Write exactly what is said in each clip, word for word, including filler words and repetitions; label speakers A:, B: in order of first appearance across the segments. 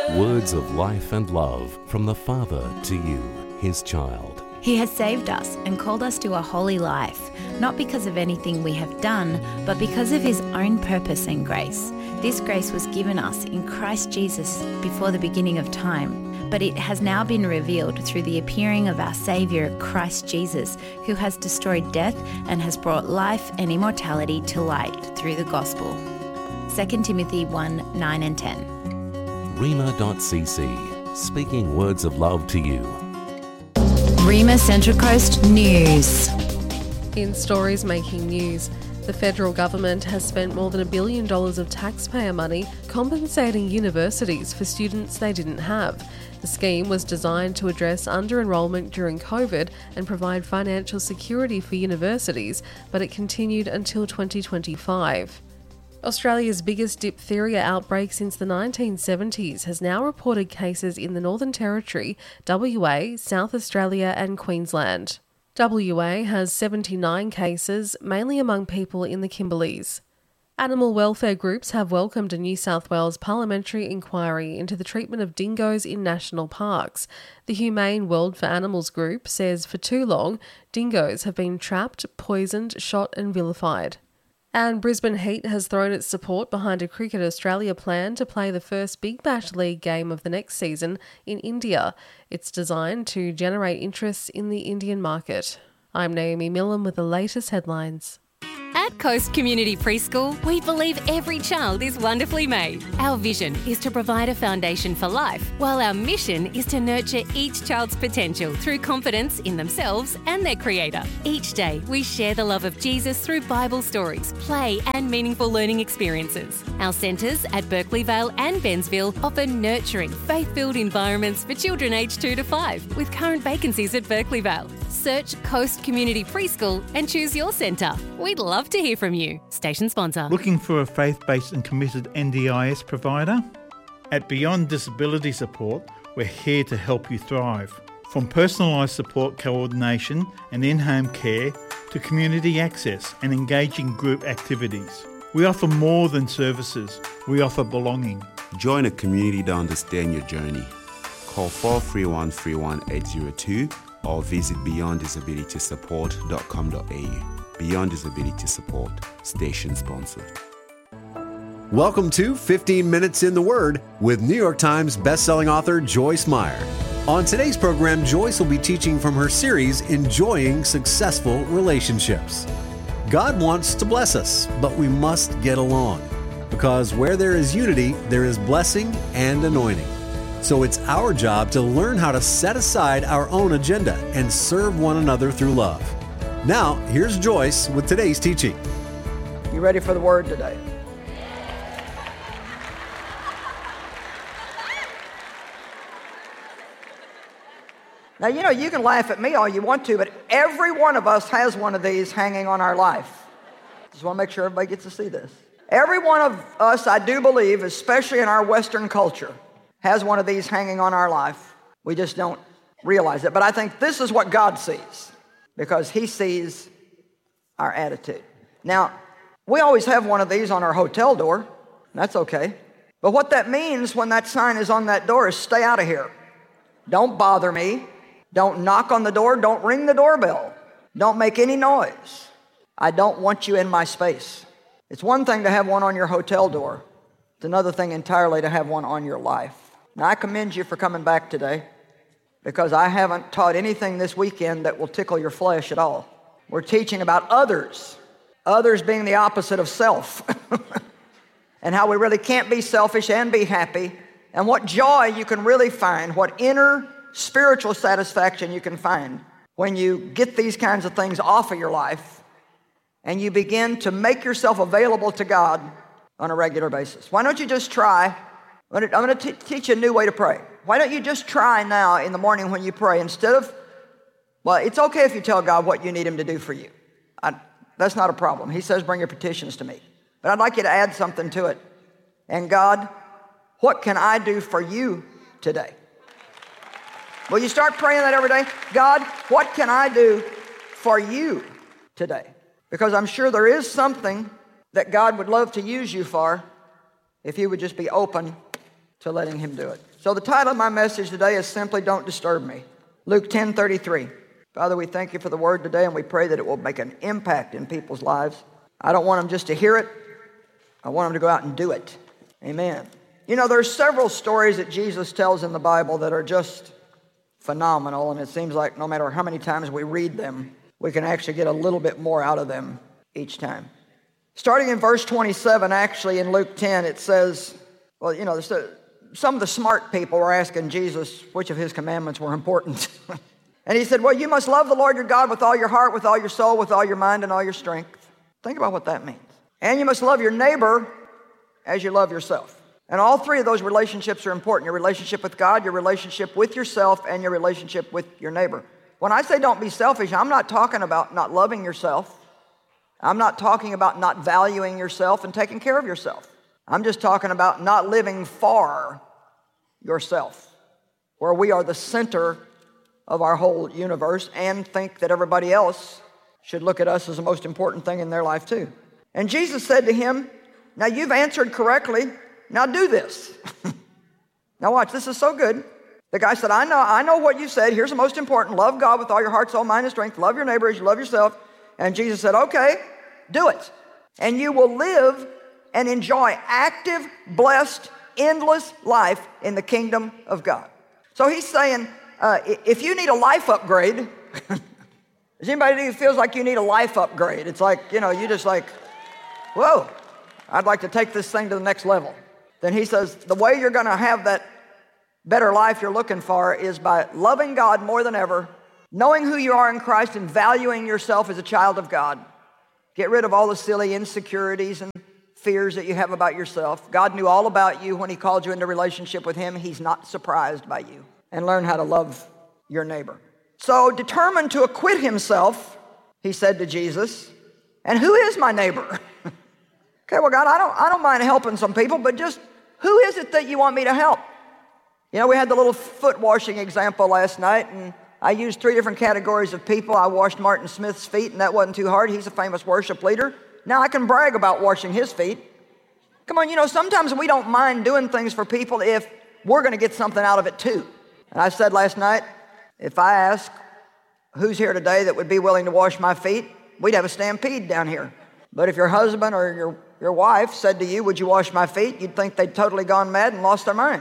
A: Words of life and love from the Father to you, his child.
B: He has saved us and called us to a holy life, not because of anything we have done, but because of his own purpose and grace. This grace was given us in Christ Jesus before the beginning of time, but it has now been revealed through the appearing of our Saviour, Christ Jesus, who has destroyed death and has brought life and immortality to light through the gospel. Second Timothy one, nine and ten.
A: Rhema dot c c, speaking words of love to you.
B: Rhema Central Coast News.
C: In stories making news, the federal government has spent more than a billion dollars of taxpayer money compensating universities for students they didn't have. The scheme was designed to address under-enrolment during COVID and provide financial security for universities, but it continued until twenty twenty-five. Australia's biggest diphtheria outbreak since the nineteen seventies has now reported cases in the Northern Territory, W A, South Australia and Queensland. W A has seventy-nine cases, mainly among people in the Kimberleys. Animal welfare groups have welcomed a New South Wales parliamentary inquiry into the treatment of dingoes in national parks. The Humane World for Animals group says for too long, dingoes have been trapped, poisoned, shot and vilified. And Brisbane Heat has thrown its support behind a Cricket Australia plan to play the first Big Bash League game of the next season in India. It's designed to generate interest in the Indian market. I'm Naomi Millam with the latest headlines.
D: At Coast Community Preschool, we believe every child is wonderfully made. Our vision is to provide a foundation for life, while our mission is to nurture each child's potential through confidence in themselves and their Creator. Each day, we share the love of Jesus through Bible stories, play and meaningful learning experiences. Our centres at Berkeley Vale and Bensville offer nurturing, faith-filled environments for children aged two to five, with current vacancies at Berkeley Vale. Search Coast Community Preschool and choose your centre. We'd love to hear from you. Station sponsor.
E: Looking for a faith-based and committed N D I S provider? At Beyond Disability Support, we're here to help you thrive. From personalised support coordination and in-home care to community access and engaging group activities. We offer more than services. We offer belonging.
F: Join a community to understand your journey. Call four three one, three one eight zero two or visit beyond disability support dot com dot a u. Beyond Disability Support, station sponsored.
G: Welcome to fifteen minutes in the Word with New York Times bestselling author Joyce Meyer. On today's program, Joyce will be teaching from her series, Enjoying Successful Relationships. God wants to bless us, but we must get along. Because where there is unity, there is blessing and anointing. So it's our job to learn how to set aside our own agenda and serve one another through love. Now, here's Joyce with today's teaching.
H: You ready for the word today? Now, you know, you can laugh at me all you want to, but every one of us has one of these hanging on our life. Just want to make sure everybody gets to see this. Every one of us, I do believe, especially in our Western culture, has one of these hanging on our life. We just don't realize it. But I think this is what God sees, because he sees our attitude. Now, we always have one of these on our hotel door. That's okay. But what that means when that sign is on that door is stay out of here. Don't bother me. Don't knock on the door. Don't ring the doorbell. Don't make any noise. I don't want you in my space. It's one thing to have one on your hotel door. It's another thing entirely to have one on your life. Now, I commend you for coming back today, because I haven't taught anything this weekend that will tickle your flesh at all. We're teaching about others, others being the opposite of self, and how we really can't be selfish and be happy, and what joy you can really find, what inner spiritual satisfaction you can find when you get these kinds of things off of your life and you begin to make yourself available to God on a regular basis. Why don't you just try? I'm going to teach you a new way to pray. Why don't you just try now in the morning when you pray, instead of, well, it's okay if you tell God what you need him to do for you. I, that's not a problem. He says, bring your petitions to me. But I'd like you to add something to it. And God, what can I do for you today? Will you start praying that every day? God, what can I do for you today? Because I'm sure there is something that God would love to use you for if you would just be open to letting him do it. So the title of my message today is simply Don't Disturb Me. Luke ten thirty-three. Father, we thank you for the word today, and we pray that it will make an impact in people's lives. I don't want them just to hear it. I want them to go out and do it. Amen. You know, there's several stories that Jesus tells in the Bible that are just phenomenal, and it seems like no matter how many times we read them, we can actually get a little bit more out of them each time. Starting in verse twenty-seven, actually in Luke ten, it says, well, you know, some of the smart people were asking Jesus which of his commandments were important. And he said, well, you must love the Lord your God with all your heart, with all your soul, with all your mind, and all your strength. Think about what that means. And you must love your neighbor as you love yourself. And all three of those relationships are important. Your relationship with God, your relationship with yourself, and your relationship with your neighbor. When I say don't be selfish, I'm not talking about not loving yourself. I'm not talking about not valuing yourself and taking care of yourself. I'm just talking about not living for yourself, where we are the center of our whole universe and think that everybody else should look at us as the most important thing in their life too. And Jesus said to him, now you've answered correctly, now do this. Now watch, this is so good. The guy said, I know, I know what you said. Here's the most important. Love God with all your heart, soul, mind, and strength. Love your neighbor as you love yourself. And Jesus said, okay, do it. And you will live and enjoy active, blessed, endless life in the kingdom of God. So he's saying, uh, if you need a life upgrade, does anybody who feels like you need a life upgrade? It's like, you know, you just like, whoa, I'd like to take this thing to the next level. Then he says, the way you're going to have that better life you're looking for is by loving God more than ever, knowing who you are in Christ and valuing yourself as a child of God. Get rid of all the silly insecurities and fears that you have about yourself. God knew all about you when he called you into relationship with him. He's not surprised by you. And learn how to love your neighbor. So determined to acquit himself, he said to Jesus, and who is my neighbor? Okay, well, God, I don't, I don't mind helping some people, but just who is it that you want me to help? You know, we had the little foot washing example last night, and I used three different categories of people. I washed Martin Smith's feet, and that wasn't too hard. He's a famous worship leader. Now I can brag about washing his feet. Come on, you know, sometimes we don't mind doing things for people if we're going to get something out of it too. And I said last night, if I ask who's here today that would be willing to wash my feet, we'd have a stampede down here. But if your husband or your, your wife said to you, would you wash my feet? You'd think they'd totally gone mad and lost their mind.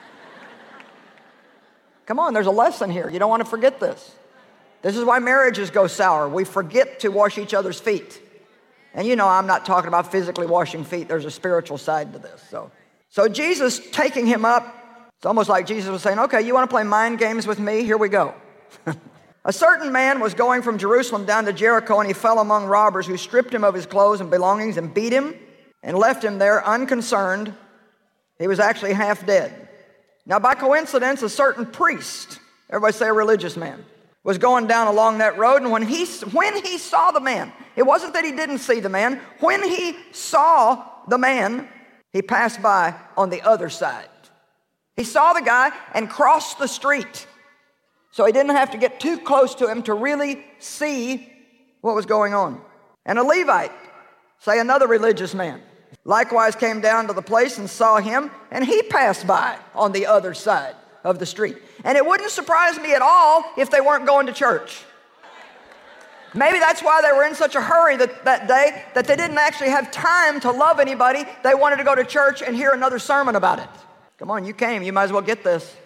H: Come on, there's a lesson here. You don't want to forget this. This is why marriages go sour. We forget to wash each other's feet. And you know, I'm not talking about physically washing feet. There's a spiritual side to this. So, so Jesus taking him up, it's almost like Jesus was saying, okay, you want to play mind games with me? Here we go. A certain man was going from Jerusalem down to Jericho, and he fell among robbers who stripped him of his clothes and belongings and beat him and left him there unconcerned. He was actually half dead. Now, by coincidence, a certain priest, everybody say a religious man, was going down along that road, and when he, when he saw the man, it wasn't that he didn't see the man. When he saw the man, he passed by on the other side. He saw the guy and crossed the street. So he didn't have to get too close to him to really see what was going on. And a Levite, say another religious man, likewise came down to the place and saw him, and he passed by on the other side of the street. And it wouldn't surprise me at all if they weren't going to church. Maybe that's why they were in such a hurry that, that day that they didn't actually have time to love anybody. They wanted to go to church and hear another sermon about it. Come on, you came. You might as well get this.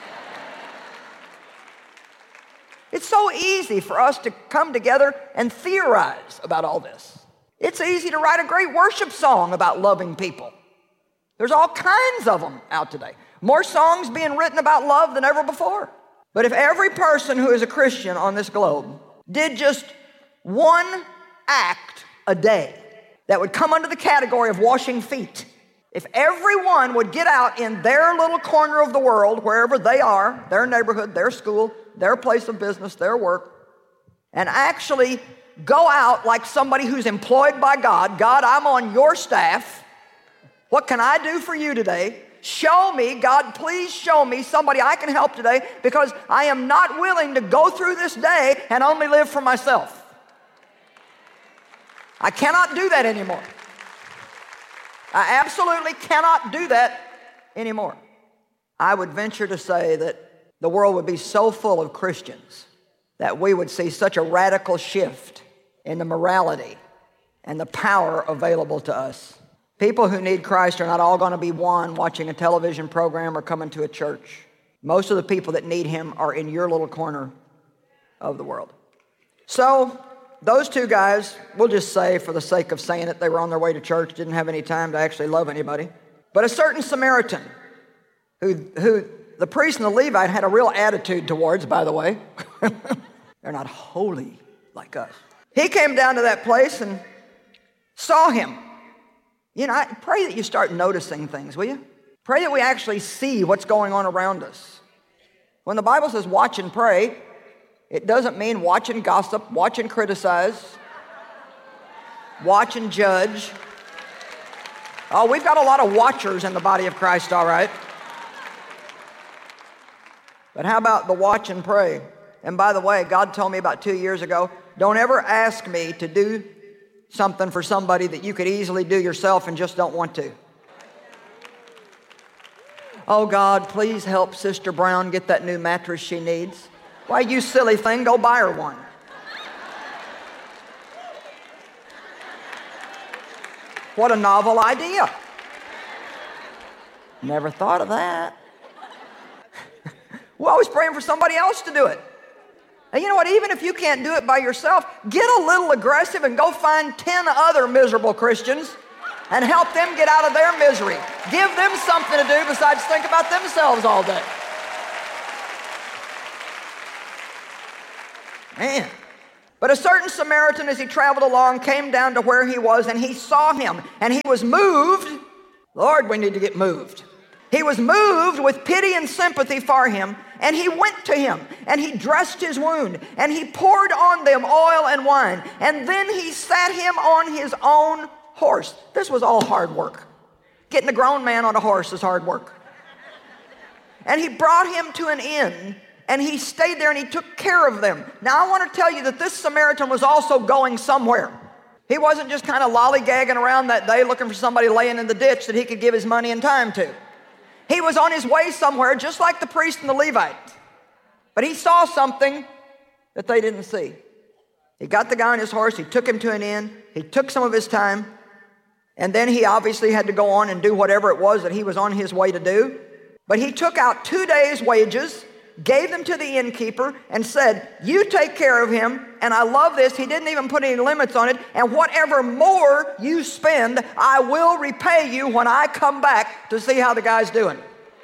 H: It's so easy for us to come together and theorize about all this. It's easy to write a great worship song about loving people. There's all kinds of them out today. More songs being written about love than ever before. But if every person who is a Christian on this globe did just one act a day that would come under the category of washing feet, if everyone would get out in their little corner of the world, wherever they are, their neighborhood, their school, their place of business, their work, and actually go out like somebody who's employed by God. God, I'm on your staff. What can I do for you today? Show me, God, please show me somebody I can help today, because I am not willing to go through this day and only live for myself. I cannot do that anymore. I absolutely cannot do that anymore. I would venture to say that the world would be so full of Christians that we would see such a radical shift in the morality and the power available to us. People who need Christ are not all going to be one watching a television program or coming to a church. Most of the people that need him are in your little corner of the world. So those two guys, we'll just say for the sake of saying it, they were on their way to church, didn't have any time to actually love anybody. But a certain Samaritan who, who the priest and the Levite had a real attitude towards, by the way. They're not holy like us. He came down to that place and saw him. You know, I pray that you start noticing things, will you? Pray that we actually see what's going on around us. When the Bible says watch and pray, it doesn't mean watch and gossip, watch and criticize, watch and judge. Oh, we've got a lot of watchers in the body of Christ, all right. But how about the watch and pray? And by the way, God told me about two years ago, don't ever ask me to do something for somebody that you could easily do yourself and just don't want to. Oh God, please help Sister Brown get that new mattress she needs. Why, you silly thing, go buy her one. What a novel idea. Never thought of that. We're always praying for somebody else to do it. And you know what, even if you can't do it by yourself, get a little aggressive and go find ten other miserable Christians and help them get out of their misery. Give them something to do besides think about themselves all day. Man. But a certain Samaritan, as he traveled along, came down to where he was, and he saw him, and he was moved. Lord, we need to get moved. He was moved with pity and sympathy for him, and he went to him, and he dressed his wound, and he poured on them oil and wine, and then he sat him on his own horse. This was all hard work. Getting a grown man on a horse is hard work. And he brought him to an inn, and he stayed there and he took care of them. Now I want to tell you that this Samaritan was also going somewhere. He wasn't just kind of lollygagging around that day looking for somebody laying in the ditch that he could give his money and time to. He was on his way somewhere just like the priest and the Levite. But he saw something that they didn't see. He got the guy on his horse, he took him to an inn, he took some of his time, and then he obviously had to go on and do whatever it was that he was on his way to do. But he took out two days' wages, gave them to the innkeeper, and said, you take care of him. And I love this, he didn't even put any limits on it. And whatever more you spend, I will repay you when I come back to see how the guy's doing.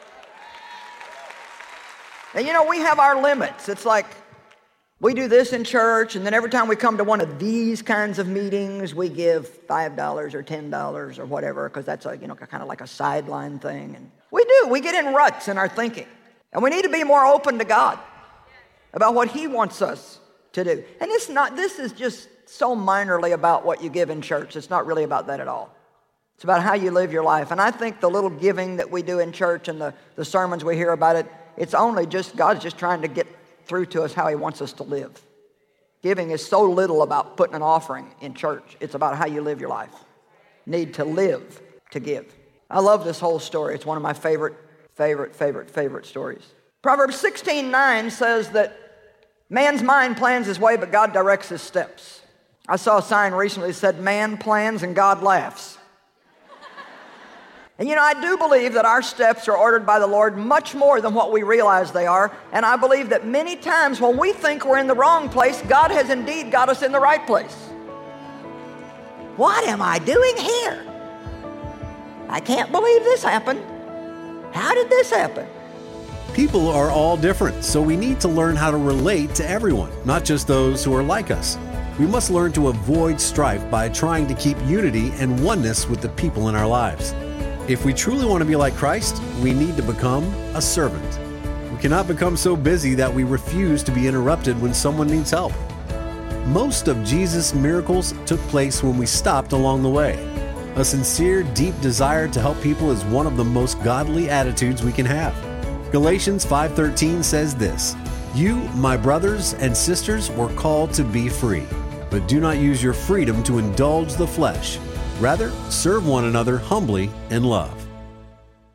H: And you know, we have our limits. It's like, we do this in church, and then every time we come to one of these kinds of meetings, we give five dollars or ten dollars or whatever, because that's a, you know, kind of like a sideline thing. And we do, we get in ruts in our thinking. And we need to be more open to God about what he wants us to do. And it's not, this is just so minorly about what you give in church. It's not really about that at all. It's about how you live your life. And I think the little giving that we do in church and the, the sermons we hear about it, it's only just, God's just trying to get through to us how he wants us to live. Giving is so little about putting an offering in church. It's about how you live your life. Need to live to give. I love this whole story. It's one of my favorite Favorite, favorite, favorite stories. Proverbs sixteen nine says that man's mind plans his way, but God directs his steps. I saw a sign recently that said, man plans and God laughs. And you know, I do believe that our steps are ordered by the Lord much more than what we realize they are. And I believe that many times when we think we're in the wrong place, God has indeed got us in the right place. What am I doing here? I can't believe this happened. How did this happen?
G: People are all different, so we need to learn how to relate to everyone, not just those who are like us. We must learn to avoid strife by trying to keep unity and oneness with the people in our lives. If we truly want to be like Christ, we need to become a servant. We cannot become so busy that we refuse to be interrupted when someone needs help. Most of Jesus' miracles took place when we stopped along the way. A sincere, deep desire to help people is one of the most godly attitudes we can have. Galatians five thirteen says this, you, my brothers and sisters, were called to be free, but do not use your freedom to indulge the flesh. Rather, serve one another humbly in love.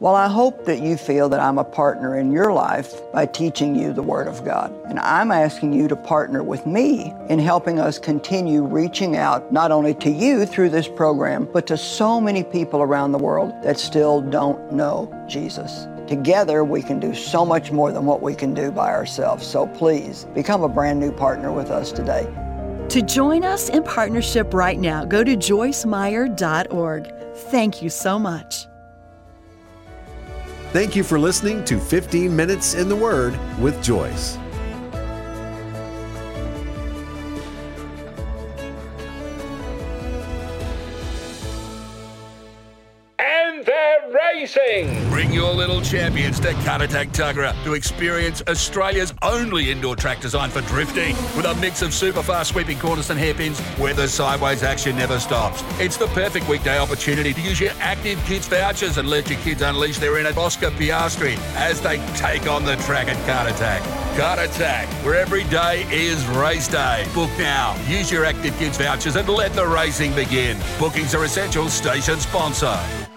H: Well, I hope that you feel that I'm a partner in your life by teaching you the Word of God. And I'm asking you to partner with me in helping us continue reaching out not only to you through this program, but to so many people around the world that still don't know Jesus. Together, we can do so much more than what we can do by ourselves. So please, become a brand new partner with us today.
I: To join us in partnership right now, go to joyce meyer dot org. Thank you so much.
G: Thank you for listening to fifteen minutes in the Word with Joyce.
J: And they're racing!
K: Bring your little champions to Caratak Tuggerah to experience Australia's only indoor track designed for drifting. With a mix of super fast sweeping corners and hairpins where the sideways action never stops. It's the perfect weekday opportunity to use your Active Kids vouchers and let your kids unleash their inner Oscar Piastri as they take on the track at Caratak. Caratak, where every day is race day. Book now. Use your Active Kids vouchers and let the racing begin. Bookings are essential. Station sponsor.